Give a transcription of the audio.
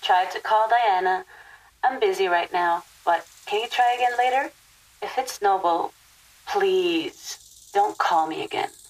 tried to call Diana. I'm busy right now, but can you try again later? If it's Noble, please don't call me again.